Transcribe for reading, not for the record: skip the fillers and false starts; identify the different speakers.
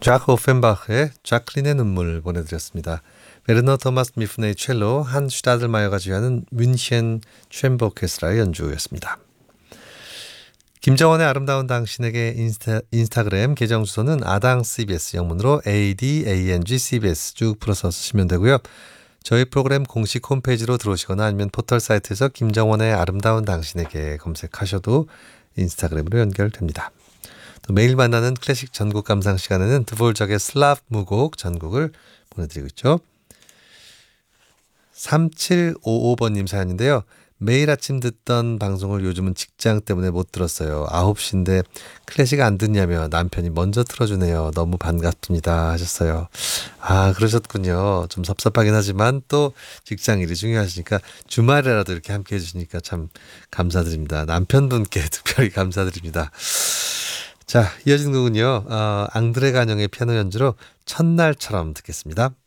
Speaker 1: 자크 오펜바흐의 자클린의 눈물 보내드렸습니다. 베르너 토마스 미프네의 첼로, 한 슈타들마이어가 지휘하는 뮌헨 챔버 오케스트라의 연주였습니다. 김정원의 아름다운 당신에게 인스타그램 계정 주소는 아당 CBS, 영문으로 ADANG CBS 쭉 풀어서 쓰시면 되고요. 저희 프로그램 공식 홈페이지로 들어오시거나 아니면 포털 사이트에서 김정원의 아름다운 당신에게 검색하셔도 인스타그램으로 연결됩니다. 또 매일 만나는 클래식 전국 감상 시간에는 드볼적의 슬라브 무곡 전곡을 보내드리고 있죠. 3755번님 사연인데요. 매일 아침 듣던 방송을 요즘은 직장 때문에 못 들었어요. 9시인데 클래식 안 듣냐며 남편이 먼저 틀어주네요. 너무 반갑습니다 하셨어요. 아, 그러셨군요. 좀 섭섭하긴 하지만 또 직장 일이 중요하시니까 주말에라도 이렇게 함께 해주시니까 참 감사드립니다. 남편분께 특별히 감사드립니다. 자, 이어진 곡은요. 앙드레 가뇽의 피아노 연주로 첫날처럼 듣겠습니다.